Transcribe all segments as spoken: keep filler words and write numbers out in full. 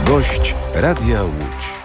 Gość Radia Łódź.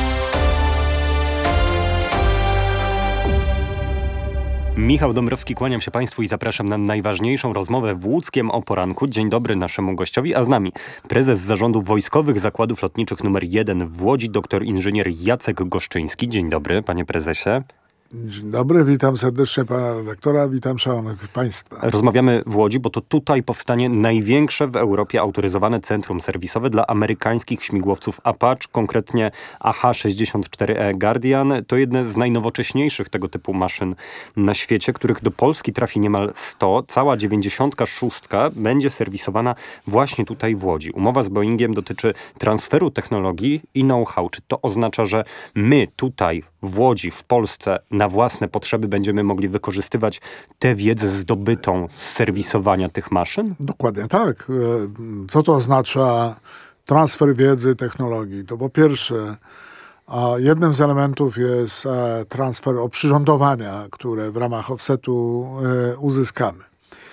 Michał Dąbrowski, kłaniam się Państwu i zapraszam na najważniejszą rozmowę w Łódzkiem o poranku. Dzień dobry naszemu gościowi, a z nami prezes Zarządu Wojskowych Zakładów Lotniczych numer jeden w Łodzi, doktor inżynier Jacek Goszczyński. Dzień dobry, panie prezesie. Dzień dobry, witam serdecznie pana redaktora, witam szanownych państwa. Rozmawiamy w Łodzi, bo to tutaj powstanie największe w Europie autoryzowane centrum serwisowe dla amerykańskich śmigłowców Apache, konkretnie A H sześćdziesiąt cztery E Guardian. To jedne z najnowocześniejszych tego typu maszyn na świecie, których do Polski trafi niemal sto. Cała dziewięćdziesiątka szóstka będzie serwisowana właśnie tutaj w Łodzi. Umowa z Boeingiem dotyczy transferu technologii i know-how. Czy to oznacza, że my tutaj w Łodzi, w Polsce na własne potrzeby będziemy mogli wykorzystywać tę wiedzę zdobytą z serwisowania tych maszyn? Dokładnie tak. Co to oznacza transfer wiedzy, technologii? To po pierwsze, jednym z elementów jest transfer oprzyrządowania, które w ramach offsetu uzyskamy.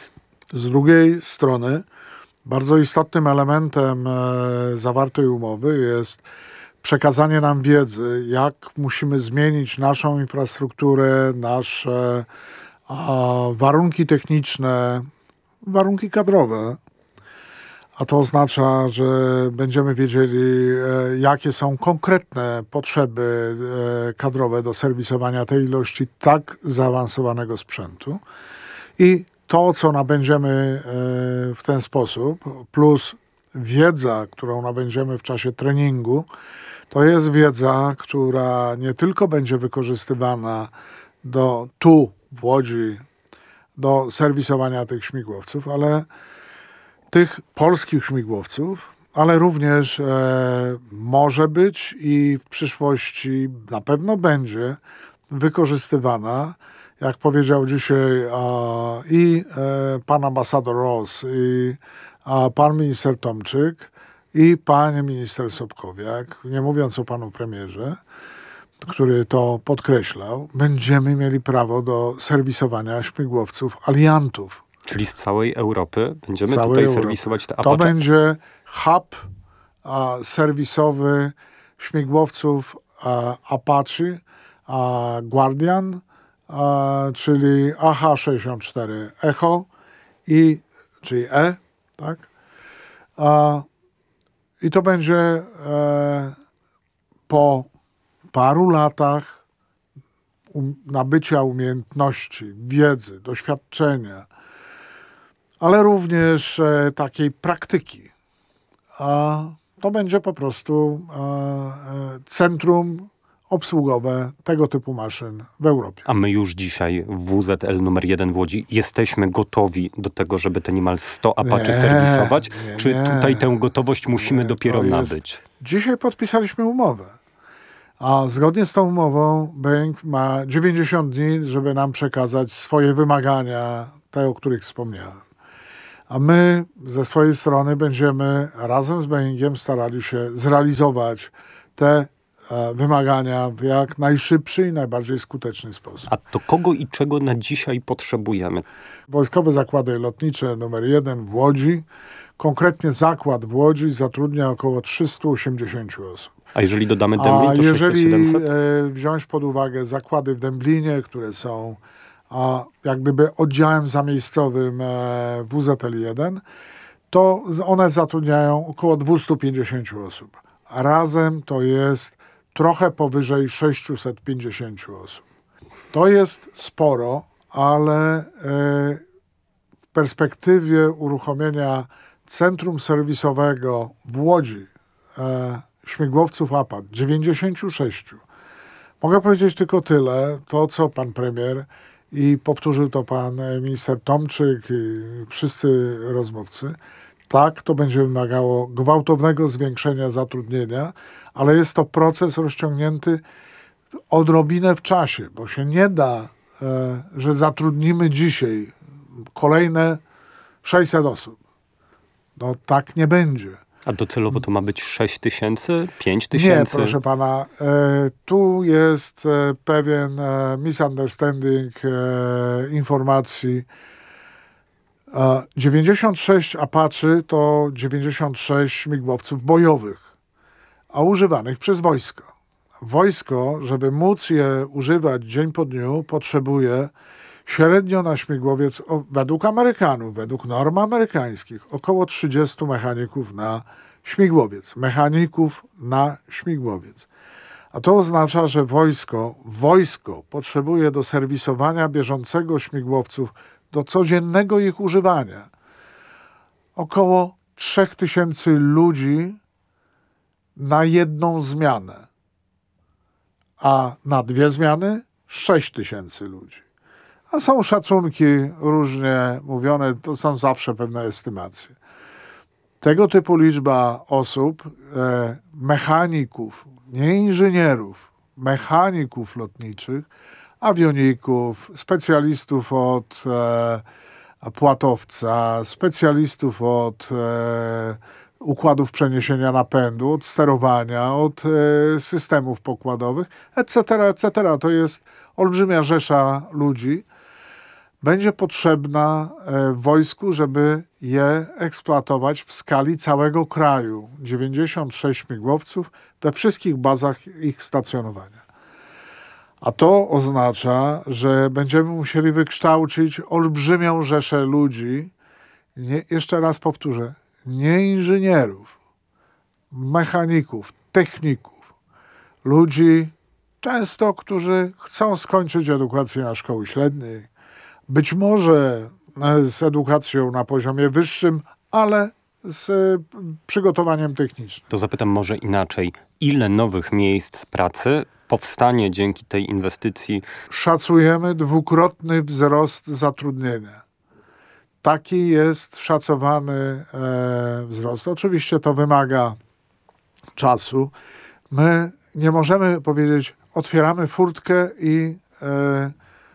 Z drugiej strony bardzo istotnym elementem zawartej umowy jest przekazanie nam wiedzy, jak musimy zmienić naszą infrastrukturę, nasze a, warunki techniczne, warunki kadrowe. A to oznacza, że będziemy wiedzieli, e, jakie są konkretne potrzeby e, kadrowe do serwisowania tej ilości tak zaawansowanego sprzętu. I to, co nabędziemy e, w ten sposób, plus wiedza, którą nabędziemy w czasie treningu, to jest wiedza, która nie tylko będzie wykorzystywana do, tu w Łodzi do serwisowania tych śmigłowców, ale tych polskich śmigłowców, ale również e, może być i w przyszłości na pewno będzie wykorzystywana, jak powiedział dzisiaj a, i e, pan ambasador Ross, i a, pan minister Tomczyk, i pan minister Sobkowiak, nie mówiąc o panu premierze, który to podkreślał, będziemy mieli prawo do serwisowania śmigłowców aliantów. Czyli z całej Europy będziemy całej tutaj Europy. serwisować te Apache? To będzie hub a, serwisowy śmigłowców a, Apache, a, Guardian, a, czyli A H sześćdziesiąt cztery Echo, i, czyli E, tak? A, I to będzie e, po paru latach um, nabycia umiejętności, wiedzy, doświadczenia, ale również e, takiej praktyki. A to będzie po prostu e, e, centrum obsługowe tego typu maszyn w Europie. A my już dzisiaj w W Z L numer jeden w Łodzi jesteśmy gotowi do tego, żeby te niemal sto Apache Nie, serwisować? nie, Czy nie. tutaj tę gotowość musimy Nie, dopiero to jest- nabyć? Dzisiaj podpisaliśmy umowę, a zgodnie z tą umową Boeing ma dziewięćdziesiąt dni, żeby nam przekazać swoje wymagania, te, o których wspomniałem. A my ze swojej strony będziemy razem z Boeingiem starali się zrealizować te e, wymagania w jak najszybszy i najbardziej skuteczny sposób. A to kogo i czego na dzisiaj potrzebujemy? Wojskowe Zakłady Lotnicze numer jeden w Łodzi, konkretnie zakład w Łodzi, zatrudnia około trzysta osiemdziesiąt osób. A jeżeli dodamy A Dęblin, to jeżeli sześćset siedemset? e, wziąć pod uwagę zakłady w Dęblinie, które są a, jak gdyby oddziałem zamiejscowym e, W Z L jeden, to z- one zatrudniają około dwieście pięćdziesiąt osób. A razem to jest trochę powyżej sześćset pięćdziesiąt osób. To jest sporo, ale e, w perspektywie uruchomienia centrum serwisowego w Łodzi e, śmigłowców Apache, dziewięćdziesięciu sześciu. Mogę powiedzieć tylko tyle, to co pan premier i powtórzył to pan e, minister Tomczyk i wszyscy rozmówcy. Tak, to będzie wymagało gwałtownego zwiększenia zatrudnienia, ale jest to proces rozciągnięty odrobinę w czasie, bo się nie da, e, że zatrudnimy dzisiaj kolejne sześćset osób. No tak nie będzie. A docelowo to ma być sześć tysięcy? pięć Nie, tysięcy? proszę pana, e, tu jest e, pewien e, misunderstanding e, informacji. E, dziewięćdziesiąt sześć Apache to dziewięćdziesiąt sześć śmigłowców bojowych. a używanych przez wojsko. Wojsko, żeby móc je używać dzień po dniu, potrzebuje średnio na śmigłowiec, o, według Amerykanów, według norm amerykańskich, około trzydziestu mechaników na śmigłowiec. Mechaników na śmigłowiec. A to oznacza, że wojsko, wojsko potrzebuje do serwisowania bieżącego śmigłowców, do codziennego ich używania, około trzech tysięcy ludzi na jedną zmianę, a na dwie zmiany sześć tysięcy ludzi. A są szacunki różnie mówione, to są zawsze pewne estymacje. Tego typu liczba osób, e, mechaników, nie inżynierów, mechaników lotniczych, awioników, specjalistów od e, płatowca, specjalistów od e, układów przeniesienia napędu, od sterowania, od e, systemów pokładowych, et cetera, et cetera. To jest olbrzymia rzesza ludzi. Będzie potrzebna e, wojsku, żeby je eksploatować w skali całego kraju. dziewięćdziesiąt sześć śmigłowców we wszystkich bazach ich stacjonowania. A to oznacza, że będziemy musieli wykształcić olbrzymią rzeszę ludzi, nie, jeszcze raz powtórzę, nie inżynierów, mechaników, techników, ludzi często, którzy chcą skończyć edukację na szkoły średniej, być może z edukacją na poziomie wyższym, ale z przygotowaniem technicznym. To zapytam może inaczej. Ile nowych miejsc pracy powstanie dzięki tej inwestycji? Szacujemy dwukrotny wzrost zatrudnienia. Taki jest szacowany e, wzrost. Oczywiście to wymaga czasu. My nie możemy powiedzieć, otwieramy furtkę i e,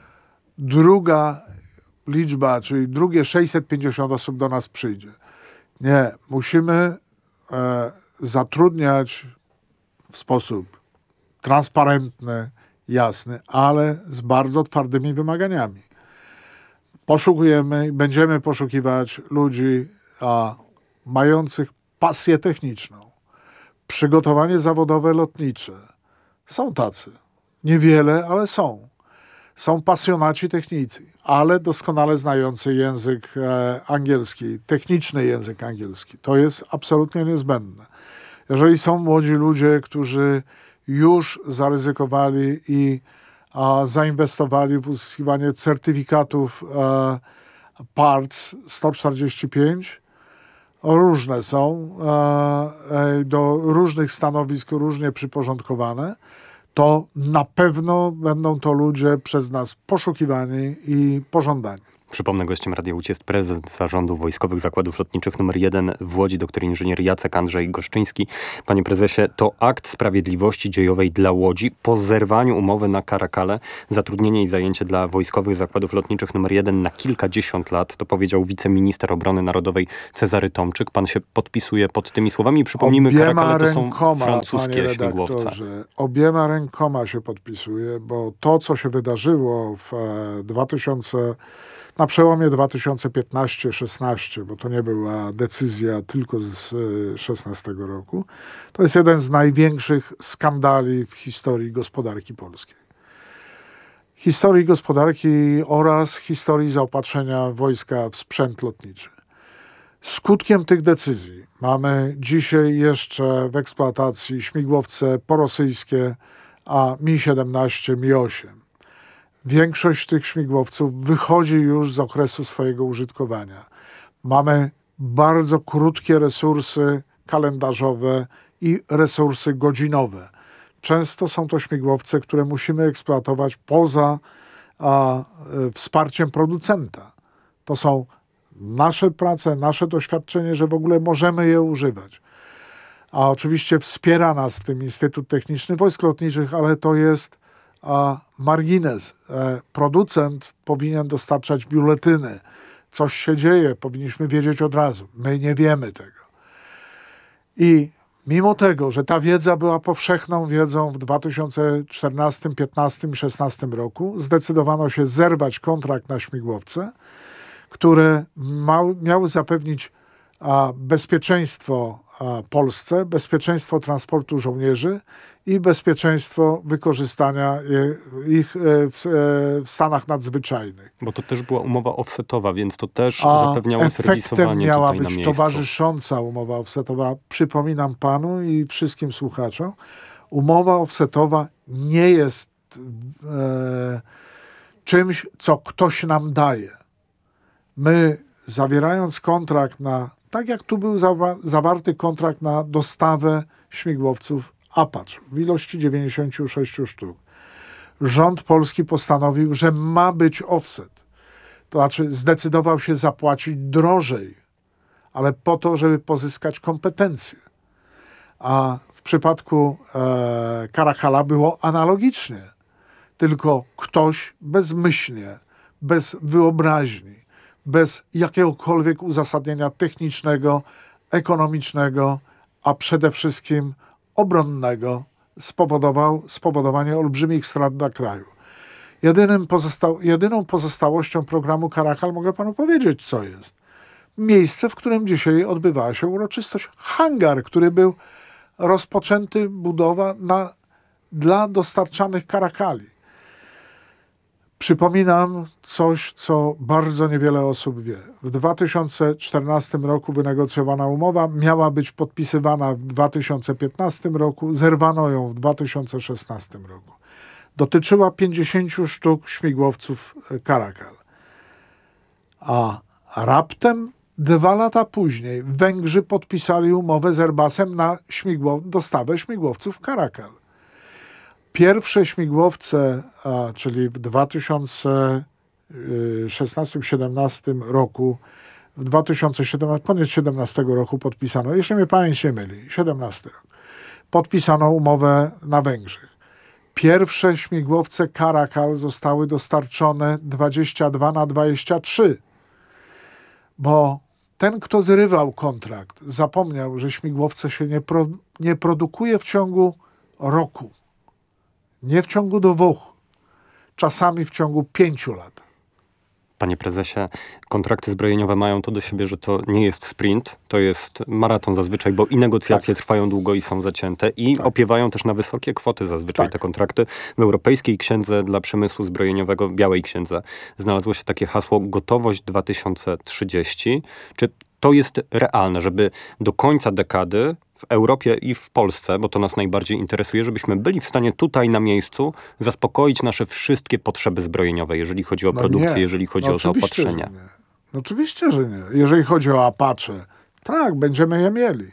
druga liczba, czyli drugie sześćset pięćdziesiąt osób do nas przyjdzie. Nie, musimy e, zatrudniać w sposób transparentny, jasny, ale z bardzo twardymi wymaganiami. Poszukujemy i będziemy poszukiwać ludzi a, mających pasję techniczną, przygotowanie zawodowe lotnicze. Są tacy. Niewiele, ale są. Są pasjonaci technicy, ale doskonale znający język e, angielski, techniczny język angielski. To jest absolutnie niezbędne. Jeżeli są młodzi ludzie, którzy już zaryzykowali i a, zainwestowali w uzyskiwanie certyfikatów a, parts sto czterdzieści pięć, różne są, a, a, do różnych stanowisk różnie przyporządkowane, to na pewno będą to ludzie przez nas poszukiwani i pożądani. Przypomnę, gościem Radia Łódź jest prezes Zarządu Wojskowych Zakładów Lotniczych numer jeden w Łodzi, doktor inżynier Jacek Andrzej Goszczyński. Panie prezesie, to akt sprawiedliwości dziejowej dla Łodzi. Po zerwaniu umowy na Karakale zatrudnienie i zajęcie dla Wojskowych Zakładów Lotniczych numer jeden na kilkadziesiąt lat, to powiedział wiceminister obrony narodowej Cezary Tomczyk. Pan się podpisuje pod tymi słowami. Przypomnijmy, Karakale to są francuskie śmigłowce. Obiema rękoma się podpisuje, bo to, co się wydarzyło w dwa tysiące na przełomie dwa tysiące piętnaście szesnaście, bo to nie była decyzja tylko z szesnastego roku, to jest jeden z największych skandali w historii gospodarki polskiej. Historii gospodarki oraz historii zaopatrzenia wojska w sprzęt lotniczy. Skutkiem tych decyzji mamy dzisiaj jeszcze w eksploatacji śmigłowce porosyjskie, a Mi siedemnaście, Mi osiem. Większość tych śmigłowców wychodzi już z okresu swojego użytkowania. Mamy bardzo krótkie resursy kalendarzowe i resursy godzinowe. Często są to śmigłowce, które musimy eksploatować poza a, e, wsparciem producenta. To są nasze prace, nasze doświadczenie, że w ogóle możemy je używać. A oczywiście wspiera nas w tym Instytut Techniczny Wojsk Lotniczych, ale to jest a, margines. E, producent powinien dostarczać biuletyny. Coś się dzieje, powinniśmy wiedzieć od razu. My nie wiemy tego. I mimo tego, że ta wiedza była powszechną wiedzą w dwa tysiące czternastym, piętnastym i szesnastym roku, zdecydowano się zerwać kontrakt na śmigłowce, które ma, miały zapewnić a, bezpieczeństwo a, Polsce bezpieczeństwo transportu żołnierzy i bezpieczeństwo wykorzystania je, ich e, w, e, w stanach nadzwyczajnych. Bo to też była umowa offsetowa, więc to też A zapewniało serwisowanie efektem miała tutaj na być miejscu. towarzysząca umowa offsetowa. Przypominam panu i wszystkim słuchaczom, umowa offsetowa nie jest e, czymś, co ktoś nam daje. My, zawierając kontrakt na, tak jak tu był zawa- zawarty kontrakt na dostawę śmigłowców Apache w ilości dziewięćdziesiąt sześć sztuk, rząd polski postanowił, że ma być offset. To znaczy zdecydował się zapłacić drożej, ale po to, żeby pozyskać kompetencje. A w przypadku e, Caracala było analogicznie. Tylko ktoś bezmyślnie, bez wyobraźni, bez jakiegokolwiek uzasadnienia technicznego, ekonomicznego, a przede wszystkim obronnego spowodował spowodowanie olbrzymich strat dla kraju. Jedynym pozostał, jedyną pozostałością programu Caracal, mogę panu powiedzieć, co jest. Miejsce, w którym dzisiaj odbywała się uroczystość. Hangar, który był rozpoczęty, budowa na, dla dostarczanych Caracali. Przypominam coś, co bardzo niewiele osób wie. W dwa tysiące czternastym roku wynegocjowana umowa miała być podpisywana w dwa tysiące piętnastym roku, zerwano ją w dwa tysiące szesnastym roku. Dotyczyła pięćdziesięciu sztuk śmigłowców Caracal. A raptem dwa lata później Węgrzy podpisali umowę z Airbusem na śmigłow- dostawę śmigłowców Caracal. Pierwsze śmigłowce, a, czyli w dwa tysiące szesnastym siedemnastym roku, w dwa tysiące siedemnastym, koniec siedemnastego roku podpisano, jeśli mnie pamięć nie myli, siedemnasty rok, podpisano umowę na Węgrzech. Pierwsze śmigłowce Caracal zostały dostarczone dwadzieścia dwa na dwadzieścia trzy, bo ten, kto zrywał kontrakt, zapomniał, że śmigłowce się nie, pro, nie produkuje w ciągu roku. Nie w ciągu dwóch, czasami w ciągu pięciu lat. Panie prezesie, kontrakty zbrojeniowe mają to do siebie, że to nie jest sprint, to jest maraton zazwyczaj, bo i negocjacje tak. trwają długo i są zacięte i tak. opiewają też na wysokie kwoty zazwyczaj tak. te kontrakty. W Europejskiej Księdze dla Przemysłu Zbrojeniowego, Białej Księdze, znalazło się takie hasło gotowość dwa tysiące trzydzieści. Czy to jest realne, żeby do końca dekady w Europie i w Polsce, bo to nas najbardziej interesuje, żebyśmy byli w stanie tutaj na miejscu zaspokoić nasze wszystkie potrzeby zbrojeniowe, jeżeli chodzi o no produkcję, nie. jeżeli chodzi no o zaopatrzenie. No oczywiście, że nie. Jeżeli chodzi o Apache, tak, będziemy je mieli.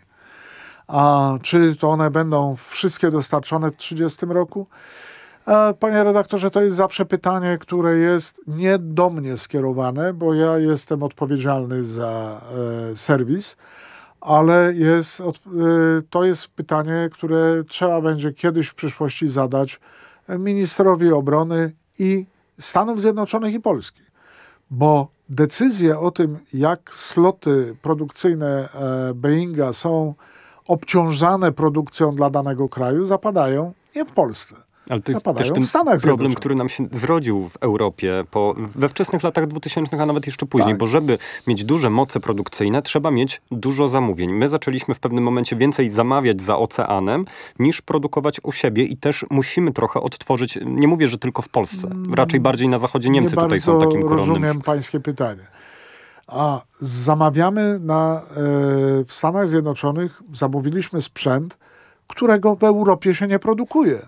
A czy to one będą wszystkie dostarczone w trzydziestym roku? Panie redaktorze, to jest zawsze pytanie, które jest nie do mnie skierowane, bo ja jestem odpowiedzialny za e, serwis, ale jest, od, e, to jest pytanie, które trzeba będzie kiedyś w przyszłości zadać ministrowi obrony i Stanów Zjednoczonych i Polski. Bo decyzje o tym, jak sloty produkcyjne e, Boeinga są obciążane produkcją dla danego kraju, zapadają nie w Polsce. Ale to jest też w ten Stanach problem, który nam się zrodził w Europie po, we wczesnych latach dwutysięcznych, a nawet jeszcze później, tak. bo żeby mieć duże moce produkcyjne, trzeba mieć dużo zamówień. My zaczęliśmy w pewnym momencie więcej zamawiać za oceanem, niż produkować u siebie i też musimy trochę odtworzyć, nie mówię, że tylko w Polsce, raczej bardziej na zachodzie Niemcy nie tutaj są takim koronnym. Rozumiem pańskie pytanie. A zamawiamy na, e, w Stanach Zjednoczonych, zamówiliśmy sprzęt, którego w Europie się nie produkuje.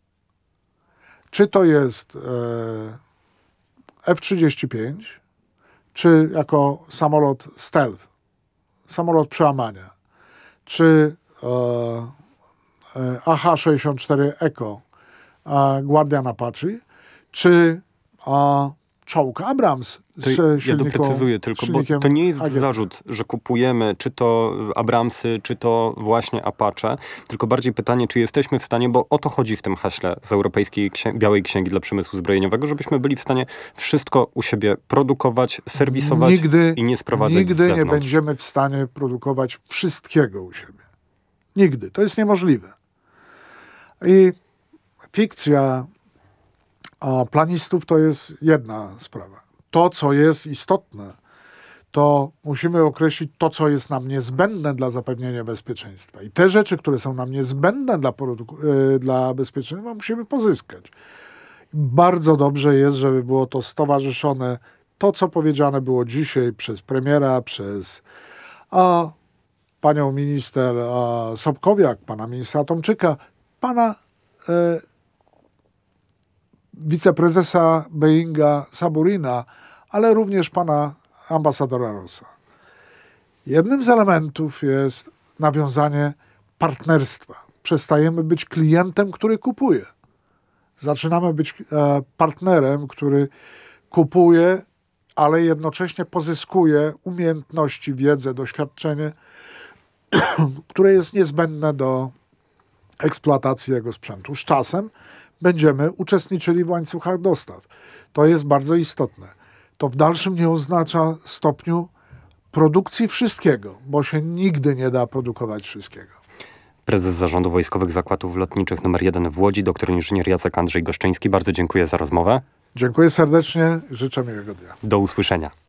Czy to jest e, F trzydzieści pięć, czy jako samolot stealth, samolot przełamania, czy e, e, A H sześćdziesiąt cztery Echo, e, Guardian Apache, czy e, czołg Abrams z to ja doprecyzuję tylko, bo to nie jest A G P. Zarzut, że kupujemy czy to Abramsy, czy to właśnie Apache, tylko bardziej pytanie, czy jesteśmy w stanie, bo o to chodzi w tym haśle z Europejskiej Księ- Białej Księgi dla Przemysłu Zbrojeniowego, żebyśmy byli w stanie wszystko u siebie produkować, serwisować nigdy, i nie sprowadzać Nigdy z zewnątrz. nie będziemy w stanie produkować wszystkiego u siebie. Nigdy. To jest niemożliwe. I fikcja a planistów to jest jedna sprawa. To, co jest istotne, to musimy określić to, co jest nam niezbędne dla zapewnienia bezpieczeństwa. I te rzeczy, które są nam niezbędne dla, produku- yy, dla bezpieczeństwa, musimy pozyskać. Bardzo dobrze jest, żeby było to stowarzyszone, to co powiedziane było dzisiaj przez premiera, przez a, panią minister a, Sobkowiak, pana ministra Tomczyka, pana e, wiceprezesa Boeinga Saburina, ale również pana ambasadora Rossa. Jednym z elementów jest nawiązanie partnerstwa. Przestajemy być klientem, który kupuje. Zaczynamy być e, partnerem, który kupuje, ale jednocześnie pozyskuje umiejętności, wiedzę, doświadczenie, które jest niezbędne do eksploatacji jego sprzętu. Z czasem będziemy uczestniczyli w łańcuchach dostaw. To jest bardzo istotne. To w dalszym nie oznacza stopniu produkcji wszystkiego, bo się nigdy nie da produkować wszystkiego. Prezes Zarządu Wojskowych Zakładów Lotniczych numer jeden w Łodzi, doktor inżynier Jacek Andrzej Goszczyński. Bardzo dziękuję za rozmowę. Dziękuję serdecznie, życzę miłego dnia. Do usłyszenia.